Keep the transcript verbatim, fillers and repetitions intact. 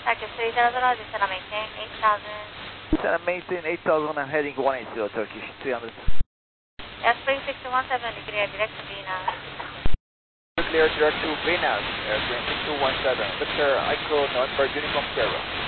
Turkish three zero zero, descend and maintain eight thousand. Descend and maintain eight thousand, I'm heading one eighty, Turkish three hundred. Airspace six two one seven, clear direct to Venus. Clear direct to Venus, airplane six two one seven, Victor, Echo, November, Uniform Sierra.